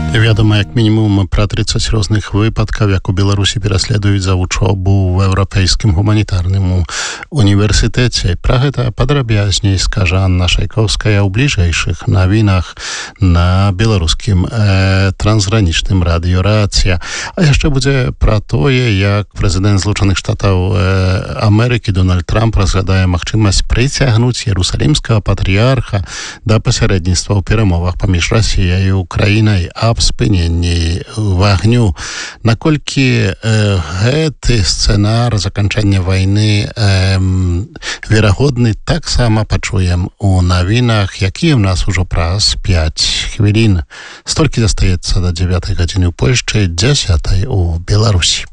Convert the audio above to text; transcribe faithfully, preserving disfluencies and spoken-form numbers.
Вядома, як мінімум пра трыццаць розных выпадкаў, як у Беларусі пераследуюць за вучобу ў еўрапейскім гуманітарным універсітэце. Пра гэта падрабязней скажа Анна Шайкоўская ў бліжэйшых навінах на беларускім э, трансгранічным радыё Рацыя. А яшчэ будзе пра тое, як прэзідэнт Злучаных Штатаў э, Амерыкі Дональд Трамп разглядае магчымасць прыцягнуць ерусалімскага патрыярха да пасярэдніцтва ў перамовах паміж Расіяй і Украінай аб спыненні вагню. Наколькі э, гэты сцэнар заканчэння вайны э, верагодны, таксама пачуем у навінах, якія ў нас ужо праз пяць хвілін. Столькі застаецца да дзевятай гадзіны ў Польшчы, дзесятай у Беларусі.